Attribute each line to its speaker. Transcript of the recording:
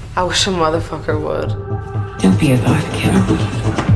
Speaker 1: I wish a motherfucker would.
Speaker 2: Don't be a god killer.